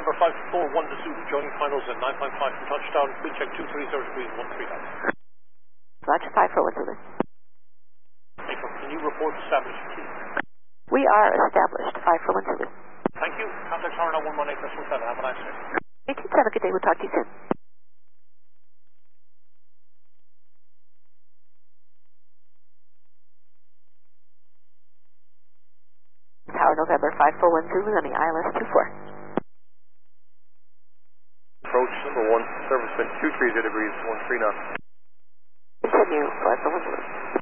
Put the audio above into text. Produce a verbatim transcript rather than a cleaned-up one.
November five four one to Zulu, joining finals at nine point five for touchdown, wind check two three zero degrees, one three nine. Roger, five four one Zulu. April, can you report established, please? We are established, five four one Zulu. Thank you. Contact R N L one one eight seven. Have a nice day. eighteen seven, good day. We'll talk to you soon. Tower November five four one Zulu on the I L S two four. Approach number one, service wind two three zero degrees, one three knots. Continue, five four one Zulu.